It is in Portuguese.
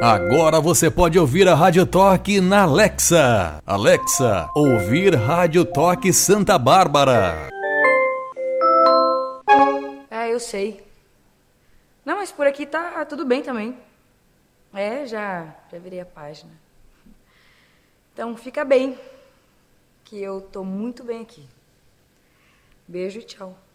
Agora você pode ouvir a Rádio Toque na Alexa. Alexa, ouvir Rádio Toque Santa Bárbara. Eu sei. Não, mas por aqui tá tudo bem também. Já virei a página. Então fica bem, que eu tô muito bem aqui. Beijo e tchau.